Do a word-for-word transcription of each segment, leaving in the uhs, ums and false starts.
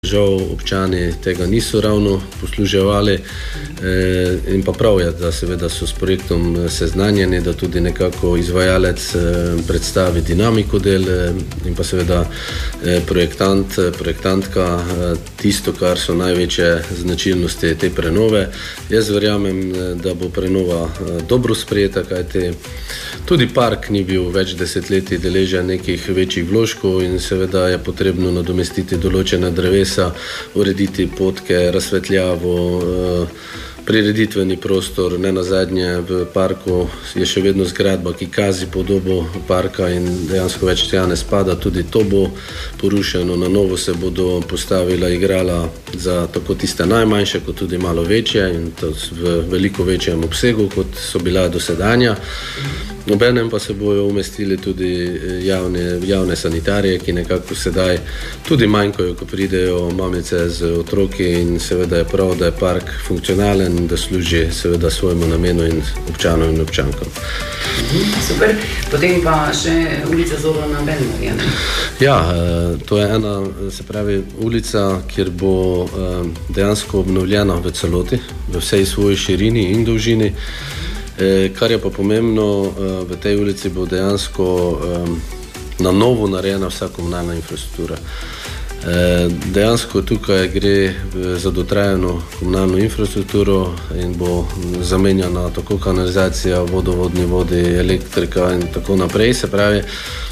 Žal občani tega niso ravno posluževali eh, in pa prav je, da seveda so s projektom seznanjeni, da tudi nekako izvajalec eh, predstavi dinamiko del eh, in pa seveda eh, projektant, projektantka eh, tisto, kar so največje značilnosti te prenove. Jaz verjamem, da bo prenova eh, dobro sprejeta, kajti tudi park ni bil več desetletij deležen nekih večjih vložkov in seveda je potrebno nadomestiti določena drevesa, urediti potke, razsvetljavo, prireditveni prostor. Ne nazadnje v parku je še vedno zgradba, ki kazi podobo parka in dejansko več tja ne spada. Tudi to bo porušeno. Na novo se bodo postavila igrala za tako tiste najmanjše, kot tudi malo večje in to v veliko večjem obsegu, kot so bila dosedanja. Obenem pa se bojo umestili tudi javne, javne sanitarije, ki nekako sedaj tudi manjkajo, ko pridejo mamice z otroki in seveda je prav, da je park funkcionalen, da služi seveda svojemu namenu in občanom in občankam. Super, potem pa še ulica Zorana Benmarja. Ja, to je ena, se pravi, ulica, kjer bo dejansko obnovljena v celoti, v vsej svoji širini in dolžini. Kar je pa pomembno, v tej ulici bo dejansko na novo narejena vsa komunalna infrastruktura. Dejansko tukaj gre za dotrajano komunalno infrastrukturo in bo zamenjana tako kanalizacija, vodovodni vodi, elektrika in tako naprej. Se pravi,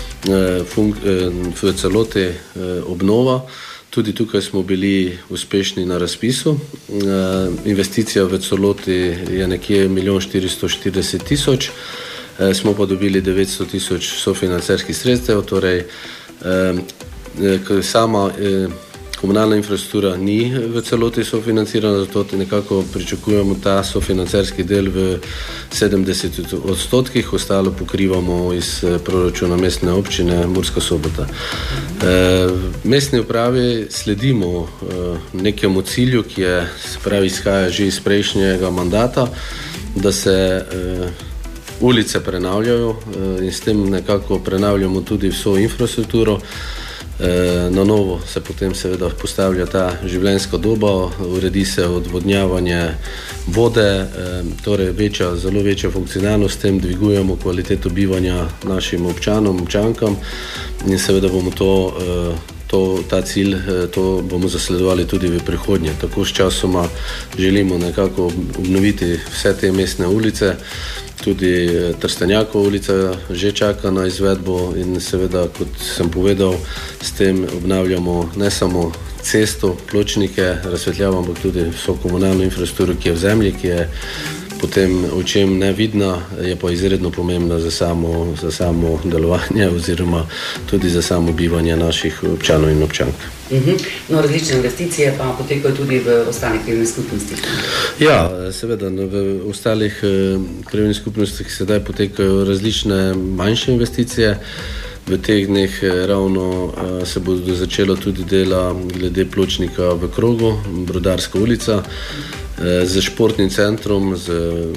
v celoti obnova. Tudi tukaj smo bili uspešni na razpisu. Investicija v celoti je nekje milijon štiristo štirideset tisoč, smo pa dobili devetsto tisoč sofinancerskih sredstev, torej sama komunalna infrastruktura ni v celoti sofinancirana, zato nekako pričakujemo ta sofinancerski del v sedemdesetih odstotkih, ostalo pokrivamo iz proračuna mestne občine Murska Sobota. V mestni upravi sledimo nekemu cilju, ki je, se pravi, izhaja že iz prejšnjega mandata, da se ulice prenavljajo in s tem nekako prenavljamo tudi vso infrastrukturo. Na novo se potem seveda postavlja ta življenjska doba, uredi se odvodnjavanje vode, torej večja, zelo večja funkcionalnost, s tem dvigujemo kvaliteto bivanja našim občanom, občankam in seveda bomo to, to, ta cilj, to bomo zasledovali tudi v prihodnje. Tako s časoma želimo nekako obnoviti vse te mestne ulice. Tudi Trstenjakova ulica že čaka na izvedbo in seveda, kot sem povedal, s tem obnavljamo ne samo cesto, pločnike, razsvetljavamo, ampak tudi vso komunalno infrastrukturo, ki je v zemlji, ki je potem očem nevidna, je pa izredno pomembna za samo, za samo delovanje oziroma tudi za samo bivanje naših občanov in občank. Uh-huh. No, različne investicije pa potekajo tudi v ostalih krajevnih skupnostih. Ja, seveda, v ostalih krajevnih skupnostih sedaj potekajo različne manjše investicije. V teh dneh ravno se bo začelo tudi dela glede pločnika v krogu, Brodarska ulica, z športnim centrom, z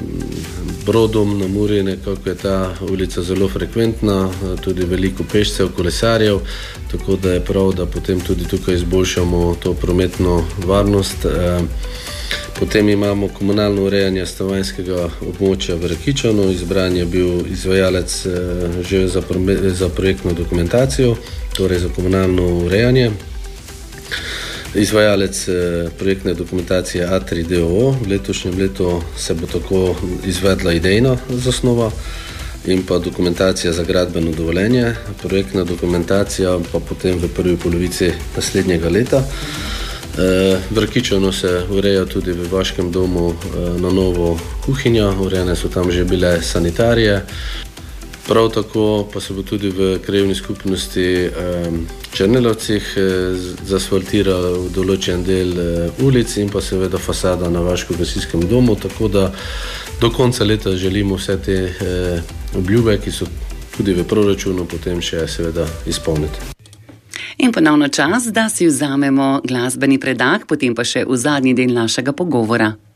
Brodom na Muri, nekako je ta ulica zelo frekventna, tudi veliko pešcev, kolesarjev, tako da je prav, da potem tudi tukaj izboljšamo to prometno varnost. Potem imamo komunalno urejanje stanovanjskega območja v Rakičanu, izbran je bil izvajalec že za, za projektno dokumentacijo, torej za komunalno urejanje. Izvajalec projektne dokumentacije A tri D O O, v letošnjem letu se bo tako izvedla idejna zasnova in pa dokumentacija za gradbeno dovoljenje, projektna dokumentacija pa potem v prvi polovici naslednjega leta. V Rakičanu se ureja tudi v Vaškem domu na novo kuhinja, urejene so tam že bile sanitarije. Prav tako pa se bo tudi v krajevni skupnosti Črnelovcih zasfaltiral določen del ulic in pa seveda fasada na Vaškem gasilskem domu, tako da do konca leta želimo vse te obljube, ki so tudi v proračunu, potem še seveda izpolniti. In ponovno čas, da si vzamemo glasbeni predah, potem pa še v zadnji del našega pogovora.